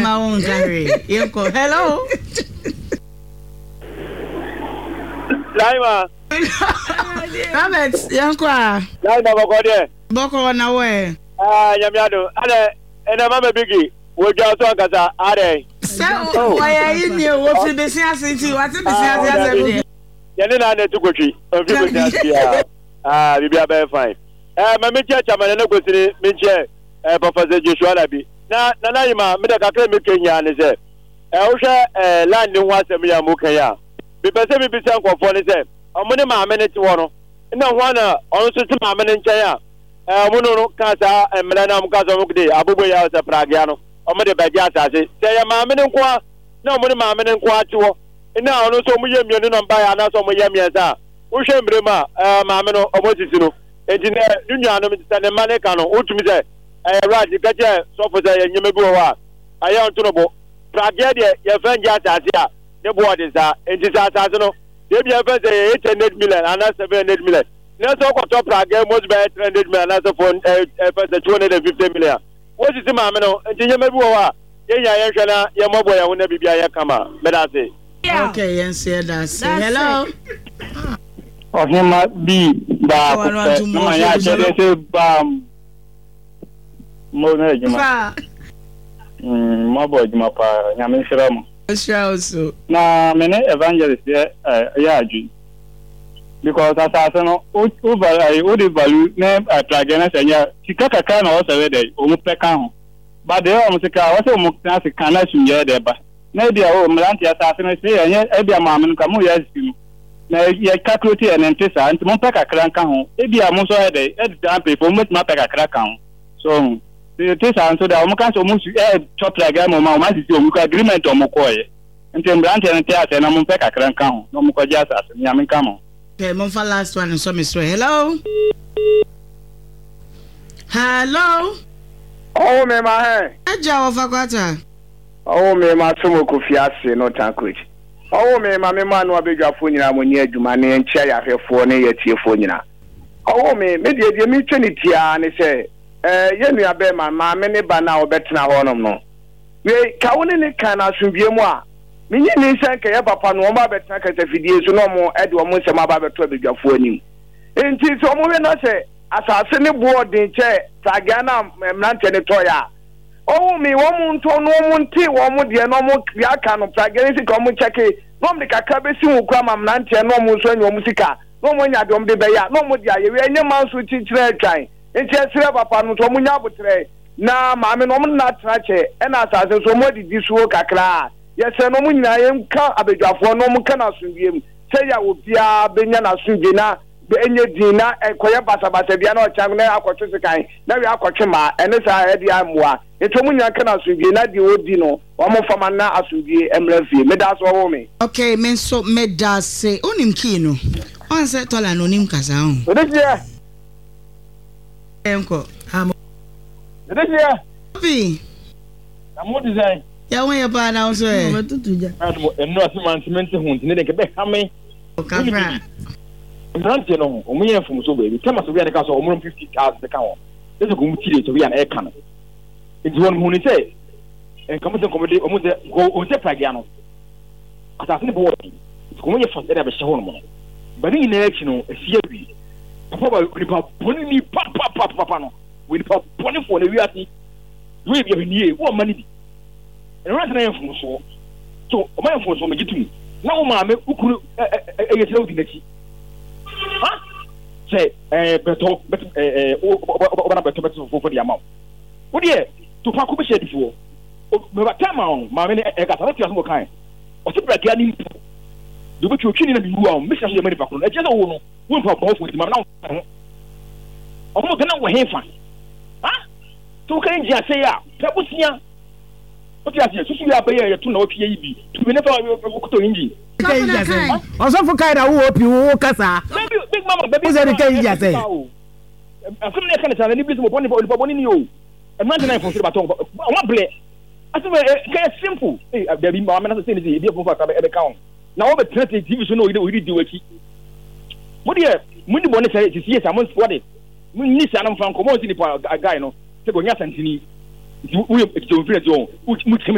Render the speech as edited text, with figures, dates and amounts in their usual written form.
my own carry. Hello. Laima. Robert, Yankwa. Laima Bokode. Boko na we. Yamiado. Ale, ena mama bigi. Wojo so akasa are. So, why in you wo fi besi asenti? What besi asenti? Yene na na tukotwi. Ofi besi asenti. Bibia be fine. Ma me che chama na gosiri me che Professor Joshua Labi. Na Laima, me da kakra me Kenya ne se. Wo hwe land nwa asem ya mu Kenya. Bipese bibisa nkofo ne se. Omune ma amene ti wono. Na ho na on so ti ma amene nchen ya. Omuno no ka sa emela na mu ka so mu de abogbo ya se pragia no. Omode baji asase. Se ya ma amene nko na omune ma amene nko achiwo. Ina ono so mu ye mienu no mba ya na so mu ye miensa. Wo hwe mbre ma amene no omosisi no. Enti ne nunua no mtita ne mane ka no utumi se right ka je so for say nyeme bi wo wa. Aya onto no bo. Pragia de ye fanje asase a ne bo de sa. Enti sa asase no they be ever say 800 million and that's 700 million. Now so got top again most by 300 million and that's for 250 million. What is the mamma no? And you may be wa. Yeah, ya mobo ya una bibia ya kama. Me that say. Okay, yes, that's hello. O him be ba. No ya say bam. Mo na juma. Mobo juma pa nyame shiramu. Also. Na mene evangelist ya aju because asase no o value na tragena senya sika kaka na o sewe dey o mu peka ho ba de o mu sika o se o mu kan sika na sunye dey ba na dia o mlanti asase no se yenye e bia ma amenu ka mu ya simu na ye calculate en ntesa nti mu peka kran ka ho e bia mu so e dey e dan pe fo mu ma peka kran ka ho so ntesa nso da o mu kan so mu chop tragena mo ma si o mu ka agreement o mu ko ye nti mlanti en ntesa na mu peka kran ka ho no mu ko ja asase nyame ka mo. Okay, mon for last one and so Mr. Hello. Hello. Oh me ma he. Aja of akwata. Oh me ma tumo kufiase no tankwich. Oh me ma no abedwafo nyina mo ni adwuma ne nchia ya hwefo ne yetiefo nyina. Oh me de mi twenty a ne se ye nua be ma me ne ba na obetena ho no. We ka woni ne kan asubie mu a minye ni sanke ya papa no ma betena ka tafidie so no mo ede o mo nsema ba beto abedwafo anim enti so mo we no se asase ne boarding che tagana mnante ne toya o mi wo mu nto no mo nti wo mo de no mo ya ka no tagani si ko mo cheke no mo kaka be si wo kwa mnante no mo so anyo mo sika no mo nya dom de be ya no mo de aye we enye manso chichire atwan enti asire papa no to mo nya botre na ma me no mo na trache e na asase so mo di suo kakra yes no mu nyina yem ka abedwafo no mu kana asundiem se ya obia benya na asundie na be enye din na ekoye basabasa bia na ochan na akotwe sekan na we akotwe ma ene sa edi amua eto mu nyina kana asundie na di odi no o mo fama na asundie emrafie me da so wo me okay men so me da say onim ki no on se tola no nim kasa ho odejia enko odejia bi amu design ya won ya pa na so e tutuja no asmantement hunt ne de ke be hame o kafra brante no o munye fum so be tema so be na ka so o mun 50,000 de ka ho de ko mu tire to be na e ka no enti won hu ni se en kamete komede o mu se o se pragia no ata se bo ko munye fo de be she ho no mo bani na e chi no afia wi papa ba ni pa boni ni papa no we pa boni fo na wi ati we bi ni e wo mani bi and right now from so o ma from so me gitu na o ma me ukuru e yetira odi nachi ha say beto o bana beto for the amount wo de to pa ko be shedi fo me ba tama on ma me e ga ta tia so kan o se brakia ni do be twotwi ni na bi wu me sha so me ni pa ko e je so wo no wo pa pa fo di ma na o mo gana wo hefa ha to kan ji ase ya pebusia okay asie susu ya be ya tu na opie ibi tu be nefa okuto inji kai ja say oso fu kai na wo opi wo kasa big mama baby say kai ja say asem ne kana tana ni bliss mo boni ni o e man na fo sire baton o ma ble asem kai simple baby mama na say ni e bi fo fa e be kaun na wo be trate tv so no we di waki mo de mo ni boni say ti sie sa mo sport mo ni sa na mfa ko mo si ni pa guy no se go nya santini we e to free to